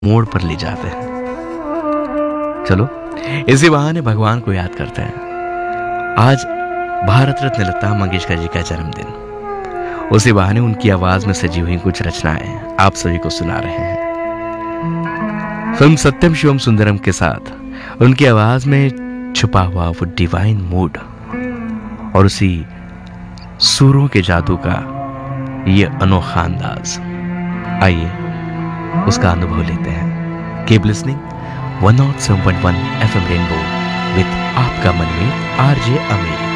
मोड़ पर ले जाते हैं। चलो इसी बहाने भगवान को याद करते हैं। आज भारत रत्न लता मंगेशकर जी का जन्मदिन, उसी बहाने उनकी आवाज में सजी हुई कुछ रचनाएं आप सभी को सुना रहे हैं। फिल्म सत्यम शिवम सुंदरम के साथ उनकी आवाज में छुपा हुआ वो डिवाइन मूड और उसी सुरों के जादू का ये अनोखा अंदाज, आइए उसका अनुभव लेते हैं। Keep listening 107.1 FM rainbow with आपका मनमीत आरजे अमीर।